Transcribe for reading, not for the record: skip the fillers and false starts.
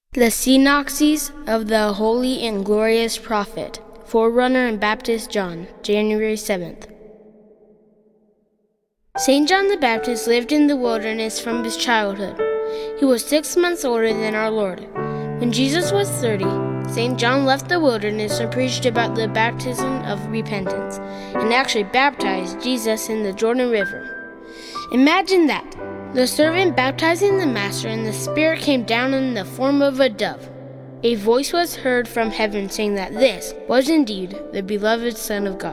The Synopsis of the Holy and Glorious Prophet, Forerunner and Baptist John, January 7th. St. John the Baptist lived in the wilderness from his childhood. He was 6 months older than our Lord. When Jesus was 30, St. John left the wilderness and preached about the baptism of repentance, and actually baptized Jesus in the Jordan River. Imagine that! The servant baptizing the Master, and the Spirit came down in the form of a dove. A voice was heard from heaven saying that this was indeed the beloved Son of God.